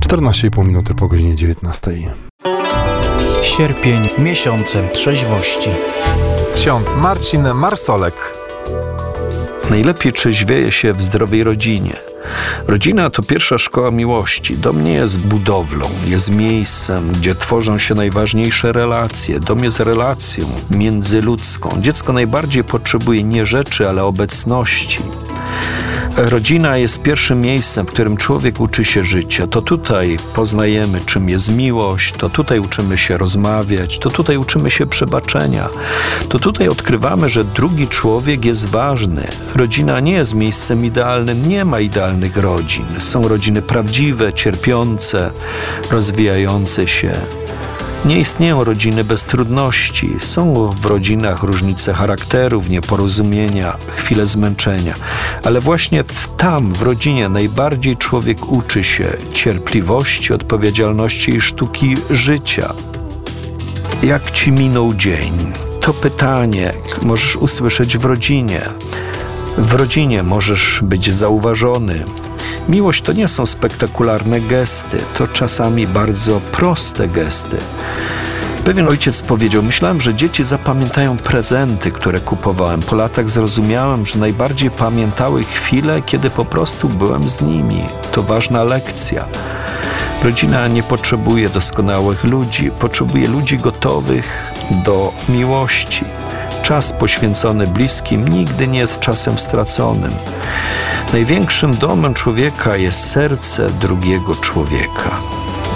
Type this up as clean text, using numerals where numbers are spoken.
14,5 minuty po godzinie 19. Sierpień miesiącem trzeźwości. Ksiądz Marcin Marsolek. Najlepiej trzeźwieje się w zdrowej rodzinie. Rodzina to pierwsza szkoła miłości. Dom nie jest budowlą, jest miejscem, gdzie tworzą się najważniejsze relacje. Dom jest relacją międzyludzką. Dziecko najbardziej potrzebuje nie rzeczy, ale obecności. Rodzina jest pierwszym miejscem, w którym człowiek uczy się życia. To tutaj poznajemy, czym jest miłość, to tutaj uczymy się rozmawiać, to tutaj uczymy się przebaczenia. To tutaj odkrywamy, że drugi człowiek jest ważny. Rodzina nie jest miejscem idealnym, nie ma idealnych rodzin. Są rodziny prawdziwe, cierpiące, rozwijające się. Nie istnieją rodziny bez trudności. Są w rodzinach różnice charakterów, nieporozumienia, chwile zmęczenia. Ale właśnie w rodzinie najbardziej człowiek uczy się cierpliwości, odpowiedzialności i sztuki życia. Jak ci minął dzień? To pytanie możesz usłyszeć w rodzinie. W rodzinie możesz być zauważony. Miłość to nie są spektakularne gesty, to czasami bardzo proste gesty. Pewien ojciec powiedział: myślałem, że dzieci zapamiętają prezenty, które kupowałem. Po latach zrozumiałem, że najbardziej pamiętały chwile, kiedy po prostu byłem z nimi. To ważna lekcja. Rodzina nie potrzebuje doskonałych ludzi, potrzebuje ludzi gotowych do miłości. Czas poświęcony bliskim nigdy nie jest czasem straconym. Największym domem człowieka jest serce drugiego człowieka.